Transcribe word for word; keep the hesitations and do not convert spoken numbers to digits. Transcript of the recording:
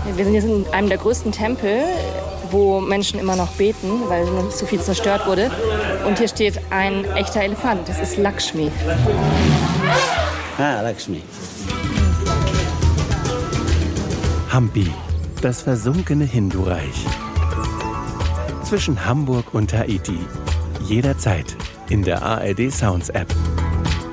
Wir sind jetzt in einem der größten Tempel, wo Menschen immer noch beten, weil noch so viel zerstört wurde. Und hier steht ein echter Elefant. Das ist Lakshmi. Ah, Lakshmi. Hampi, das versunkene Hindu-Reich. Zwischen Hamburg und Tahiti. Jederzeit in der A R D Sounds App.